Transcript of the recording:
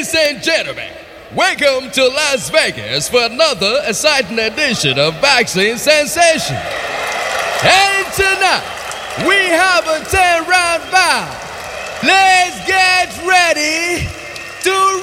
Ladies and gentlemen, welcome to Las Vegas for another exciting edition of Boxing Sensation. And tonight, we have a 10-round bout. Let's get ready